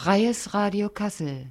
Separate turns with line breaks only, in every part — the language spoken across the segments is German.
Freies Radio Kassel.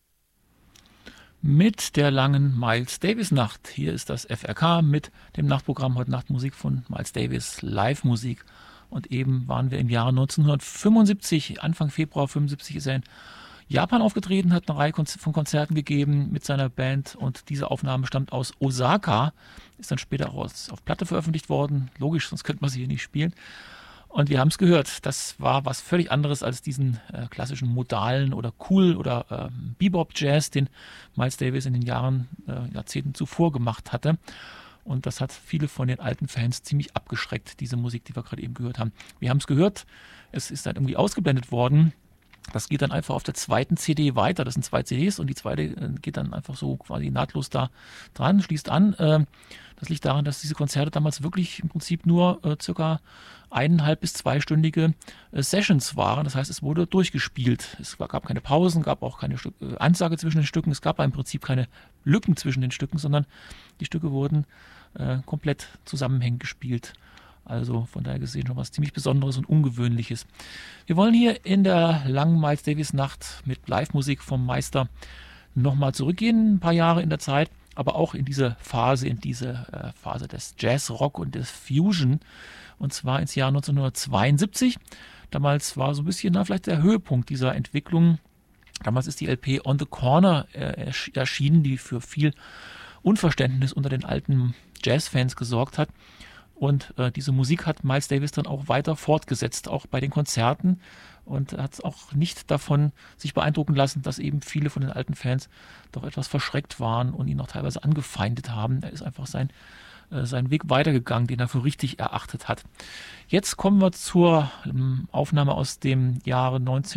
Mit der langen Miles Davis Nacht. Hier ist das FRK mit dem Nachtprogramm heute Nacht Musik von Miles Davis, Live-Musik. Und eben waren wir im Jahre 1975, Anfang Februar 75 ist er in Japan aufgetreten, hat eine Reihe von Konzerten gegeben mit seiner Band und diese Aufnahme stammt aus Osaka, ist dann später auch auf Platte veröffentlicht worden. Logisch, sonst könnte man sie hier nicht spielen. Und wir haben es gehört, das war was völlig anderes als diesen klassischen modalen oder cool oder Bebop-Jazz, den Miles Davis in den Jahrzehnten zuvor gemacht hatte. Und das hat viele von den alten Fans ziemlich abgeschreckt, diese Musik, die wir gerade eben gehört haben. Wir haben es gehört, es ist dann irgendwie ausgeblendet worden. Das geht dann einfach auf der zweiten CD weiter. Das sind 2 CDs und die zweite geht dann einfach so quasi nahtlos da dran, schließt an. Das liegt daran, dass diese Konzerte damals wirklich im Prinzip nur circa 1,5- bis 2-stündige Sessions waren. Das heißt, es wurde durchgespielt. Es gab keine Pausen, gab auch keine Ansage zwischen den Stücken. Es gab im Prinzip keine Lücken zwischen den Stücken, sondern die Stücke wurden komplett zusammenhängend gespielt. Also von daher gesehen schon was ziemlich Besonderes und Ungewöhnliches. Wir wollen hier in der langen Miles Davis Nacht mit Live-Musik vom Meister nochmal zurückgehen, ein paar Jahre in der Zeit, aber auch in diese Phase, Phase des Jazz-Rock und des Fusion, und zwar ins Jahr 1972. Damals war so ein bisschen vielleicht der Höhepunkt dieser Entwicklung. Damals ist die LP On the Corner erschienen, die für viel Unverständnis unter den alten Jazz-Fans gesorgt hat. Und diese Musik hat Miles Davis dann auch weiter fortgesetzt, auch bei den Konzerten. Und er hat auch nicht davon sich beeindrucken lassen, dass eben viele von den alten Fans doch etwas verschreckt waren und ihn auch teilweise angefeindet haben. Er ist einfach seinen Weg weitergegangen, den er für richtig erachtet hat. Jetzt kommen wir zur Aufnahme aus dem Jahre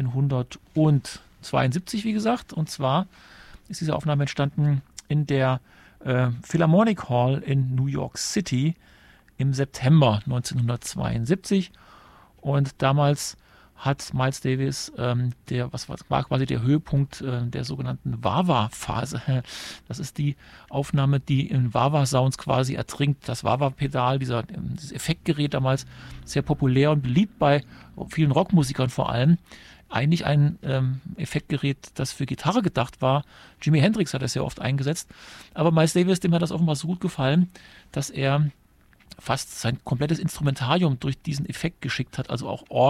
1972, wie gesagt. Und zwar ist diese Aufnahme entstanden in der Philharmonic Hall in New York City im September 1972 und damals hat Miles Davis, war quasi der Höhepunkt der sogenannten Wah-Wah-Phase. Das ist die Aufnahme, die in Wah-Wah-Sounds quasi ertrinkt. Das Wah-Wah-Pedal, dieses Effektgerät damals sehr populär und beliebt bei vielen Rockmusikern vor allem. Eigentlich ein Effektgerät, das für Gitarre gedacht war. Jimi Hendrix hat das sehr oft eingesetzt. Aber Miles Davis, dem hat das offenbar so gut gefallen, dass er fast sein komplettes Instrumentarium durch diesen Effekt geschickt hat, also auch